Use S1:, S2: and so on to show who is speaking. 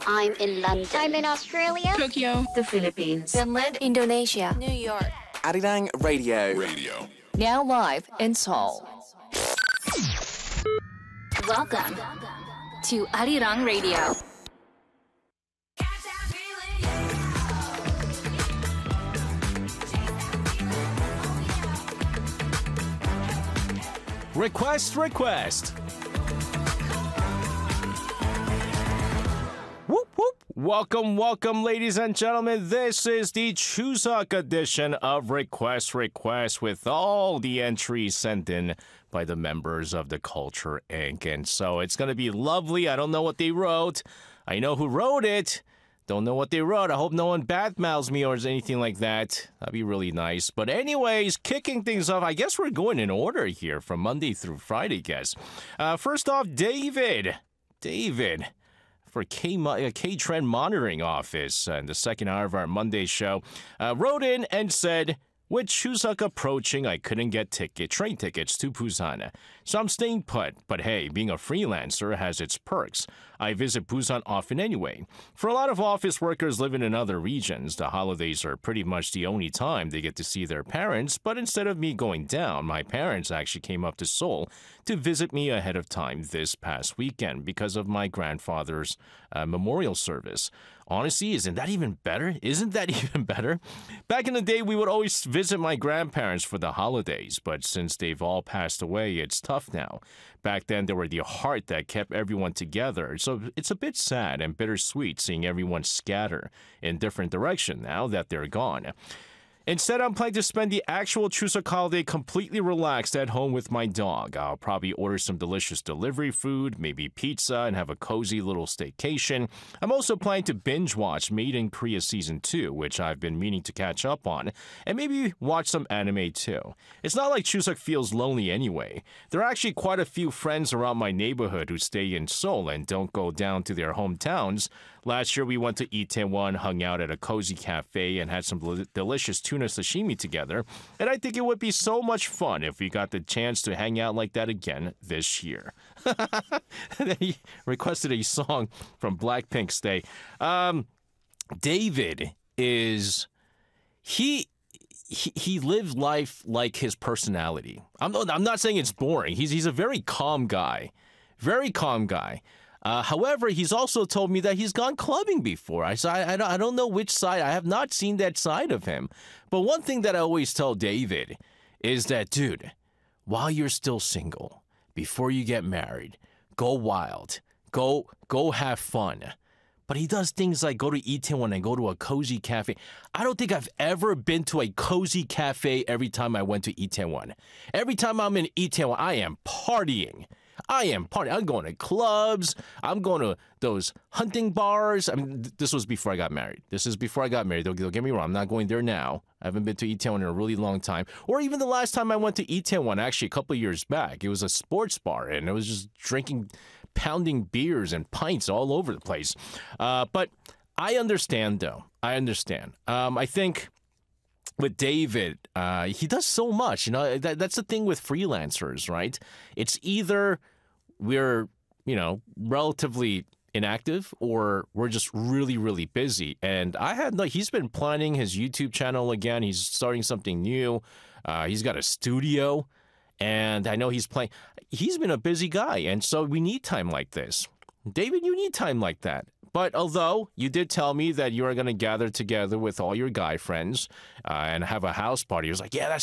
S1: I'm in London.
S2: I'm in Australia.
S3: Tokyo,
S4: the Philippines,
S2: Finland,
S5: Indonesia,
S2: New York.
S6: Arirang Radio.
S5: now live in Seoul.
S4: welcome to Arirang Radio.
S7: Request. Whoop, whoop. Welcome, ladies and gentlemen. This is the Chuseok edition of Request with all the entries sent in by the members of the Culture Inc. And so it's going to be lovely. I don't know what they wrote. I know who wrote it. Don't know what they wrote. I hope no one badmouths me or anything like that. That'd be really nice. But anyways, kicking things off, I guess we're going in order here from Monday through Friday, guys. First off, David, for K-Trend Monitoring Office in the second hour of our Monday show, wrote in and said, with Chuseok approaching, I couldn't get train tickets to Busan. So I'm staying put. But hey, being a freelancer has its perks. I visit Busan often anyway. For a lot of office workers living in other regions, the holidays are pretty much the only time they get to see their parents. But instead of me going down, my parents actually came up to Seoul to visit me ahead of time this past weekend because of my grandfather's memorial service. Honestly, isn't that even better? Back in the day, we would always visit my grandparents for the holidays, but since they've all passed away, it's tough now. Back then, they were the heart that kept everyone together, so it's a bit sad and bittersweet seeing everyone scatter in different directions now that they're gone. Instead, I'm planning to spend the actual Chuseok holiday completely relaxed at home with my dog. I'll probably order some delicious delivery food, maybe pizza, and have a cozy little staycation. I'm also planning to binge watch Made in Korea Season 2, which I've been meaning to catch up on, and maybe watch some anime too. It's not like Chuseok feels lonely anyway. There are actually quite a few friends around my neighborhood who stay in Seoul and don't go down to their hometowns. Last year, we went to Itaewon, hung out at a cozy cafe, and had some delicious tuna sashimi together. And I think it would be so much fun if we got the chance to hang out like that again this year. He requested a song from Blackpink Stay. David is... He lived life like his personality. I'm not saying it's boring. He's a very calm guy. However, he's also told me that he's gone clubbing before. I don't know which side. I have not seen that side of him. But one thing that I always tell David is that, dude, while you're still single, before you get married, go wild. Go have fun. But he does things like go to Itaewon and go to a cozy cafe. I don't think I've ever been to a cozy cafe every time I went to Itaewon. Every time I'm in Itaewon, I am partying. I'm going to clubs. I'm going to those hunting bars. I mean, this was before I got married. Don't get me wrong. I'm not going there now. I haven't been to Itaewon in a really long time. Or even the last time I went to Itaewon, actually a couple of years back, it was a sports bar, and it was just pounding beers and pints all over the place. But I understand, though. I think... With David, he does so much. That's the thing with freelancers, right? It's either we're, relatively inactive or we're just really, really busy. And he's been planning his YouTube channel again. He's starting something new. He's got a studio. And I know he's been a busy guy. And so we need time like this. David, you need time like that. But although you did tell me that you are going to gather together with all your guy friends and have a house party, I was like, yeah, that